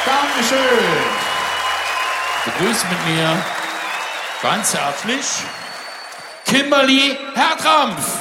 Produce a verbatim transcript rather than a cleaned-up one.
Dankeschön. Begrüßt mit mir ganz herzlich Kimberly Hertrampf.